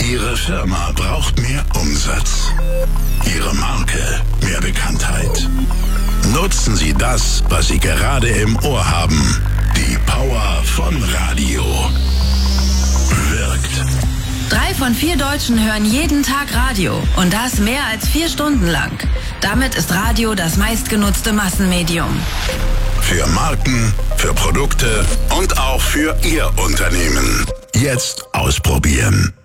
Ihre Firma braucht mehr Umsatz. Ihre Marke mehr Bekanntheit. Nutzen Sie das, was Sie gerade im Ohr haben. Die Power von Radio. Wirkt. 3 von 4 Deutschen hören jeden Tag Radio. Und das mehr als 4 Stunden lang. Damit ist Radio das meistgenutzte Massenmedium. Für Marken, für Produkte und auch für Ihr Unternehmen. Jetzt ausprobieren.